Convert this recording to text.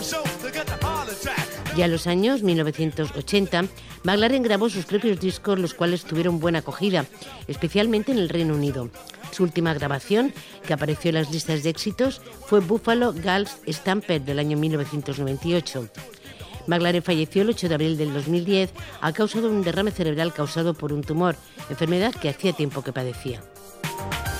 Ya en los años 1980, McLaren grabó sus propios discos, los cuales tuvieron buena acogida, especialmente en el Reino Unido. Su última grabación, que apareció en las listas de éxitos, fue Buffalo Girls Stampede del año 1998. McLaren falleció el 8 de abril del 2010 a causa de un derrame cerebral causado por un tumor, enfermedad que hacía tiempo que padecía.